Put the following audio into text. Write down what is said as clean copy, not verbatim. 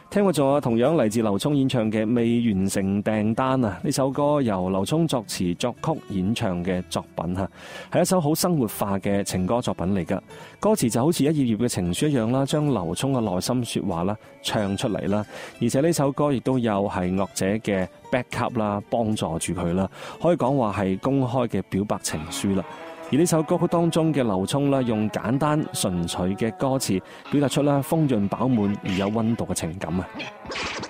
聽過仲有同樣嚟自劉聰演唱嘅《未完成訂單》啊！呢首歌由劉聰作詞作曲演唱嘅作品嚇，係一首好生活化嘅情歌作品嚟㗎。歌詞就好似一頁頁嘅情書一樣啦，將劉聰嘅內心説話啦唱出嚟啦。而且呢首歌亦都有係樂者嘅 backup 啦，幫助住佢啦，可以講話係公開嘅表白情書啦。而呢首歌曲當中嘅劉聰啦，用簡單純粹嘅歌詞表達出啦豐潤飽滿而有溫度嘅情感啊！